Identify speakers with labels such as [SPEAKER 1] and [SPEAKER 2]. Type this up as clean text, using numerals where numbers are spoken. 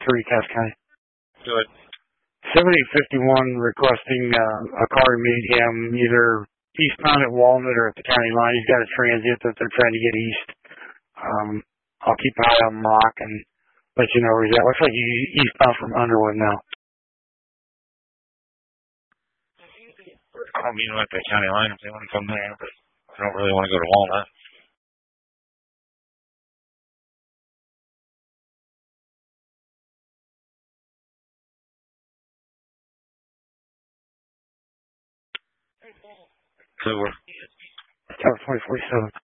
[SPEAKER 1] Three Cass County.
[SPEAKER 2] Good.
[SPEAKER 1] 7051 requesting a car to meet him either eastbound at Walnut or at the county line. He's got a transient that they're trying to get east. I'll keep an eye on Mock and let you know where he's at. Looks like he's eastbound from Underwood now.
[SPEAKER 2] I'll meet him at the county line if they want to come there, but I don't really want to go to Walnut. So we're
[SPEAKER 1] 2047.